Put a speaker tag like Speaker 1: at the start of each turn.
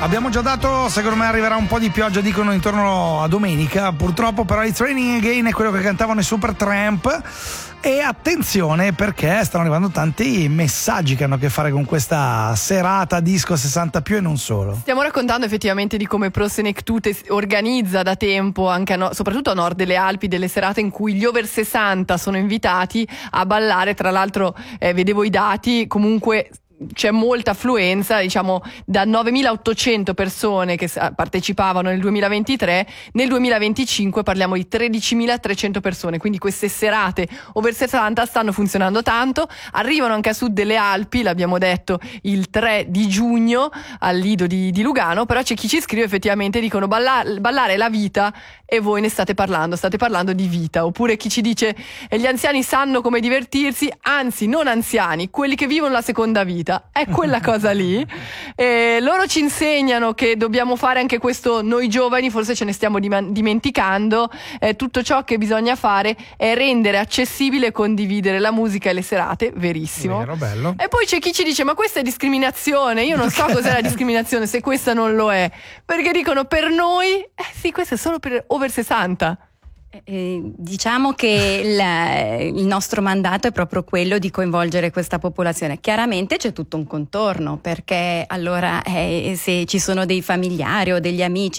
Speaker 1: Abbiamo già dato, secondo me arriverà un po' di pioggia, dicono intorno a domenica. Purtroppo però It's Raining Again è quello che cantavano i Supertramp. E attenzione, perché stanno arrivando tanti messaggi che hanno a che fare con questa serata disco 60 più e non solo.
Speaker 2: Stiamo raccontando effettivamente di come Pro Senectute organizza da tempo, anche soprattutto a nord delle Alpi, delle serate in cui gli over 60 sono invitati a ballare. Tra l'altro vedevo i dati, comunque c'è molta affluenza, diciamo da 9.800 persone che partecipavano nel 2023, nel 2025 parliamo di 13.300 persone, quindi queste serate over 60 stanno funzionando tanto. Arrivano anche a sud delle Alpi, l'abbiamo detto, il 3 di giugno al Lido di Lugano, però c'è chi ci scrive effettivamente, dicono ballare è la vita e voi ne state parlando di vita. Oppure chi ci dice gli anziani sanno come divertirsi, anzi non anziani, quelli che vivono la seconda vita. È quella cosa lì. Loro ci insegnano che dobbiamo fare anche questo noi giovani, forse ce ne stiamo dimenticando. Tutto ciò che bisogna fare è rendere accessibile e condividere la musica e le serate. Verissimo.
Speaker 1: Vero, bello.
Speaker 2: E poi c'è chi ci dice ma questa è discriminazione. Io non so cos'è la discriminazione se questa non lo è, perché dicono per noi sì, questo è solo per over 60.
Speaker 3: Diciamo che il nostro mandato è proprio quello di coinvolgere questa popolazione. Chiaramente c'è tutto un contorno, perché allora se ci sono dei familiari o degli amici